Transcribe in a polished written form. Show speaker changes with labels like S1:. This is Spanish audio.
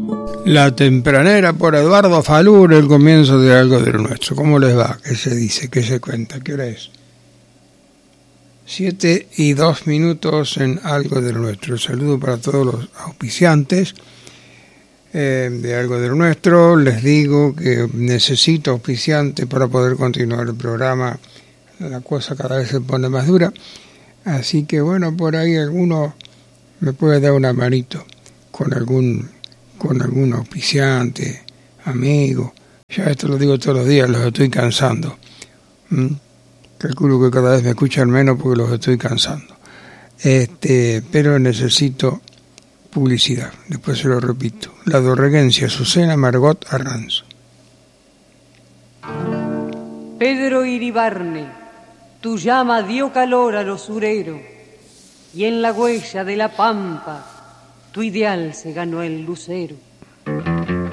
S1: La tempranera por Eduardo Falur, el comienzo de Algo de lo Nuestro. ¿Cómo les va? ¿Qué se dice? ¿Qué se cuenta? ¿Qué hora es? 7:02 en Algo de lo Nuestro. Saludo para todos los auspiciantes de Algo de lo Nuestro. Les digo que necesito auspiciantes para poder continuar el programa. La cosa cada vez se pone más dura. Así que bueno, por ahí alguno me puede dar una manito con algún auspiciante, amigo. Ya esto lo digo todos los días, los estoy cansando. Calculo que cada vez me escuchan menos porque los estoy cansando. Pero necesito publicidad. Después se lo repito. La Dorreguencia, Azucena Margot Arranzo.
S2: Pedro Iribarne, tu llama dio calor a los sureros, y en la huella de la pampa tu ideal se ganó el lucero.